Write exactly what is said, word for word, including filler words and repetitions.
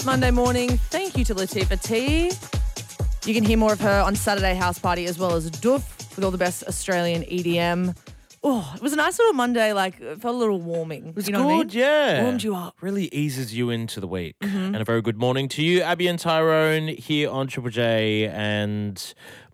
Monday morning. Thank you to Latifah T. You can hear more of her on Saturday House Party as well as Doof with all the best Australian E D M. Oh, it was a nice little Monday, like it felt a little warming. It was you know good, what I mean? yeah. Warmed you up. Really eases you into the week. Mm-hmm. And a very good morning to you, Abby and Tyrone, here on Triple J. And